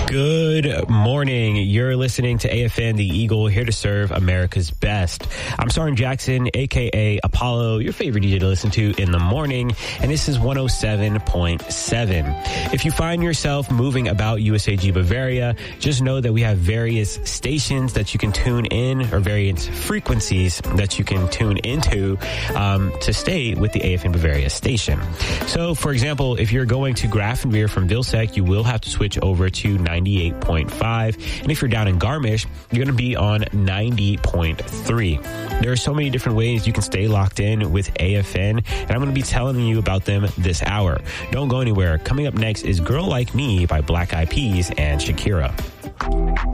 Good morning. You're listening to AFN, the Eagle, here to serve America's best. I'm Soren Jackson, a.k.a. Apollo, your favorite DJ to listen to in the morning, and this is 107.7. If you find yourself moving about USAG Bavaria, just know that we have various stations that you can tune in, or various frequencies that you can tune into to stay with the AFN Bavaria station. So, for example, if you're going to Grafenweer from Vilsec, you will have to switch over to 98.5. And if you're down in Garmisch, you're going to be on 90.3. There are so many different ways you can stay locked in with AFN, and I'm going to be telling you about them this hour. Don't go anywhere. Coming up next is Girl Like Me by Black Eyed Peas and Shakira.